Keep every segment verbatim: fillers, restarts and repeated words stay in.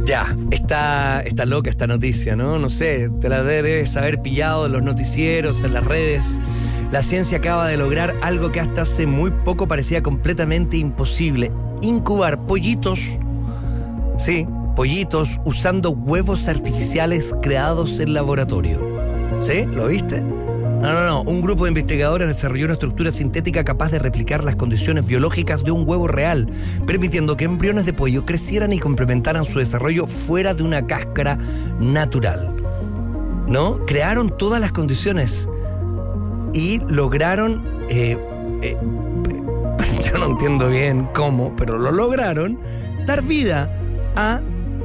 Ya, está, está loca esta noticia, ¿no? No sé, te la debes haber pillado en los noticieros, en las redes. La ciencia acaba de lograr algo que hasta hace muy poco parecía completamente imposible. Incubar pollitos, sí, pollitos usando huevos artificiales creados en laboratorio. ¿Sí? ¿Lo viste? No, no, no. Un grupo de investigadores desarrolló una estructura sintética capaz de replicar las condiciones biológicas de un huevo real, permitiendo que embriones de pollo crecieran y complementaran su desarrollo fuera de una cáscara natural. ¿No? Crearon todas las condiciones y lograron... Eh, eh, yo no entiendo bien cómo, pero lo lograron, dar vida a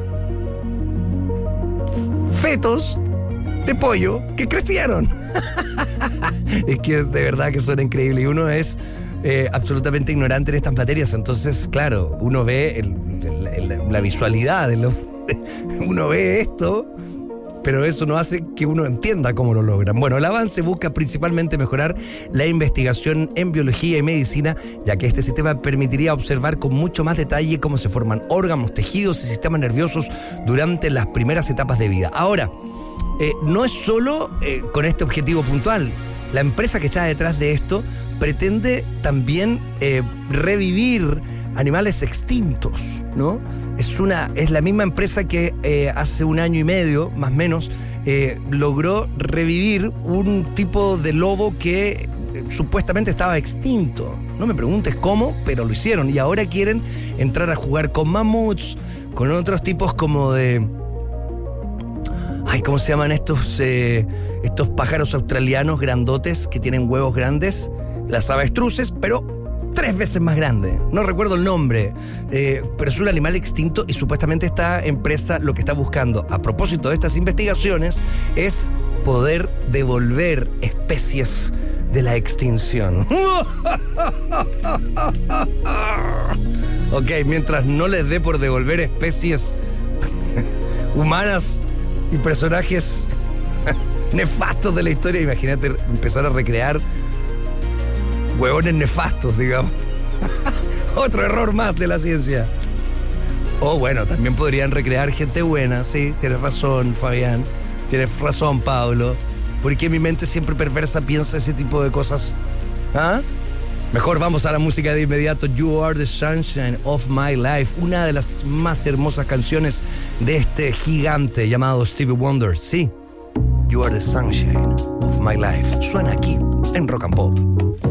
fetos de pollo que crecieron. Es que de verdad que son increíbles. Y uno es eh, absolutamente ignorante en estas materias. Entonces, claro, uno ve el, el, el, la visualidad de los, uno ve esto, pero eso no hace que uno entienda cómo lo logran. Bueno, el avance busca principalmente mejorar la investigación en biología y medicina, ya que este sistema permitiría observar con mucho más detalle cómo se forman órganos, tejidos y sistemas nerviosos durante las primeras etapas de vida. Ahora, Eh, no es solo eh, con este objetivo puntual. La empresa que está detrás de esto pretende también eh, revivir animales extintos, ¿no? Es, una, es la misma empresa que eh, hace un año y medio, más o menos, eh, logró revivir un tipo de lobo que eh, supuestamente estaba extinto. No me preguntes cómo, pero lo hicieron. Y ahora quieren entrar a jugar con mamuts, con otros tipos como de... Ay, ¿cómo se llaman estos, eh, estos pájaros australianos grandotes que tienen huevos grandes? Las avestruces, pero tres veces más grande. No recuerdo el nombre, eh, pero es un animal extinto y supuestamente esta empresa lo que está buscando, a propósito de estas investigaciones, es poder devolver especies de la extinción. Ok, mientras no les dé por devolver especies humanas y personajes nefastos de la historia, imagínate empezar a recrear huevones nefastos, digamos. Otro error más de la ciencia. O bueno, también podrían recrear gente buena, sí, tienes razón, Fabián, tienes razón, Pablo. Porque mi mente siempre perversa piensa ese tipo de cosas. ¿Ah? Mejor vamos a la música de inmediato. You Are the Sunshine of My Life, una de las más hermosas canciones de este gigante llamado Stevie Wonder. Sí, You Are the Sunshine of My Life. Suena aquí en Rock and Pop.